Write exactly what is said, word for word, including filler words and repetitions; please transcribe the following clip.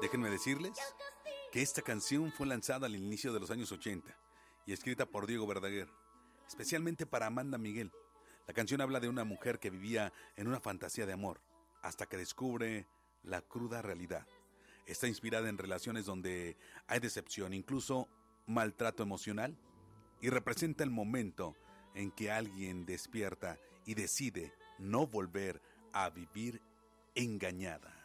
Déjenme decirles que esta canción fue lanzada al inicio de los años ochenta y escrita por Diego Verdaguer, especialmente para Amanda Miguel. La canción habla de una mujer que vivía en una fantasía de amor, hasta que descubre la cruda realidad. Está inspirada en relaciones donde hay decepción, incluso maltrato emocional, y representa el momento en que alguien despierta y decide no volver a vivir engañada.